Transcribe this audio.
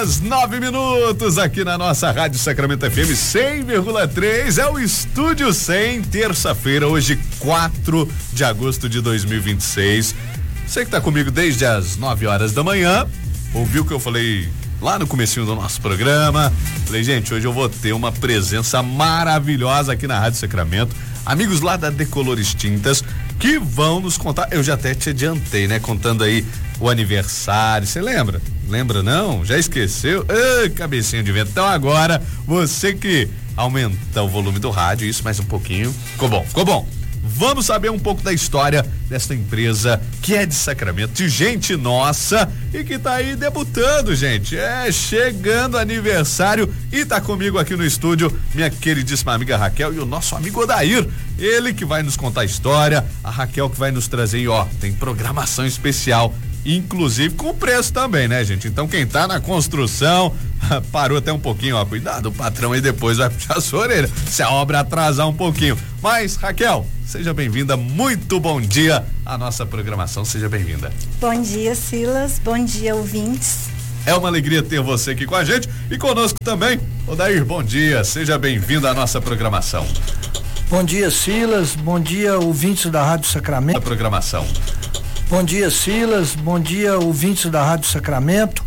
horas 9 minutos aqui na nossa Rádio Sacramento FM 100,3. É o Estúdio 100, terça-feira, hoje 4 de agosto de 2026. Você que tá comigo desde as 9 horas da manhã, ouviu o que eu falei lá no comecinho do nosso programa. Falei, gente, hoje eu vou ter uma presença maravilhosa aqui na Rádio Sacramento. Amigos lá da Decolores Tintas que vão nos contar. Eu já até te adiantei, né? Contando aí o aniversário. Você lembra? Lembra não? Já esqueceu? Cabecinha de vento. Então agora, você que aumenta o volume do rádio, isso mais um pouquinho. Ficou bom, ficou bom. Vamos saber um pouco da história desta empresa que é de Sacramento, de gente nossa e que tá aí debutando, gente. Chegando aniversário e tá comigo aqui no estúdio minha queridíssima amiga Raquel e o nosso amigo Odair. Ele que vai nos contar a história, a Raquel que vai nos trazer e tem programação especial, inclusive com preço também, né, gente? Então quem tá na construção, parou até um pouquinho, cuidado, o patrão aí depois vai puxar a sua orelha se a obra atrasar um pouquinho. Mas, Raquel, seja bem-vinda, muito bom dia à nossa programação, seja bem-vinda. Bom dia, Silas, bom dia, ouvintes. É uma alegria ter você aqui com a gente e conosco também. Odair, bom dia, seja bem-vindo à nossa programação. Bom dia, Silas, bom dia, ouvintes da Rádio Sacramento. A programação. Bom dia, Silas, bom dia, ouvintes da Rádio Sacramento.